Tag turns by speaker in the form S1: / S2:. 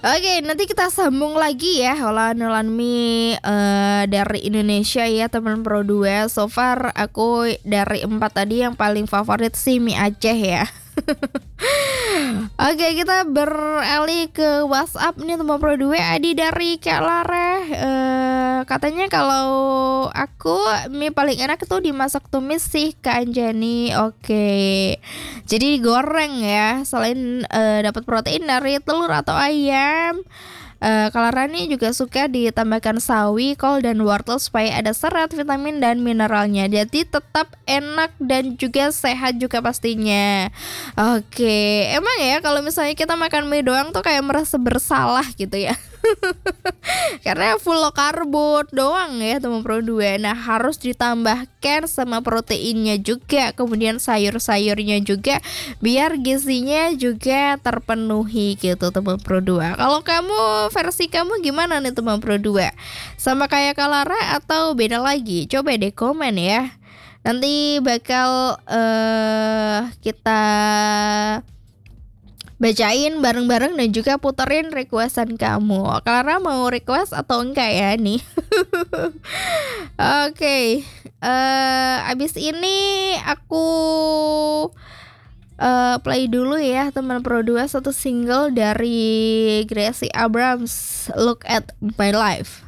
S1: Oke, nanti kita sambung lagi ya olahan-olahan mie dari Indonesia ya teman Pro 2. So far aku dari 4 tadi yang paling favorit sih mie Aceh ya. Oke, kita beralih ke WhatsApp nih teman Pro 2. Adi dari Kak Lareh katanya kalau aku mie paling enak itu dimasak tumis sih Kak Anjani. Oke. Jadi digoreng ya, selain dapat protein dari telur atau ayam. Kalau Rani juga suka ditambahkan sawi, kol, dan wortel supaya ada serat, vitamin, dan mineralnya. Jadi tetap enak dan juga sehat juga pastinya. Oke, emang ya kalau misalnya kita makan mie doang tuh kayak merasa bersalah gitu ya. Karena full low karbo doang ya teman Pro 2. Nah harus ditambahkan sama proteinnya juga, kemudian sayur-sayurnya juga, biar gizinya juga terpenuhi gitu teman Pro 2. Kalau kamu, versi kamu gimana nih teman Pro 2? Sama kayak Kalara atau beda lagi? Coba deh komen ya. Nanti bakal kita bacain bareng-bareng dan juga puterin requestan kamu. Clara mau request atau enggak ya nih? Oke, abis ini aku play dulu ya teman Pro 2 satu single dari Gracie Abrams, Look at My Life.